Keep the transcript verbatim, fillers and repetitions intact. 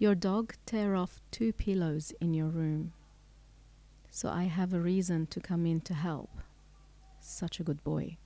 Your dog tear off two pillows in your room. So I have a reason to come in to help. Such a good boy.